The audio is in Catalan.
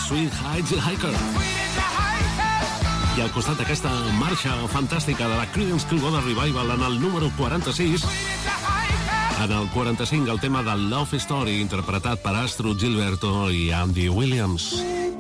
Sweet Hiker. I al costat d'aquesta marxa fantàstica de la Creedence Clearwater Revival en el número 46, en el 45 el tema de Love Story interpretat per Astrud Gilberto i Andy Williams.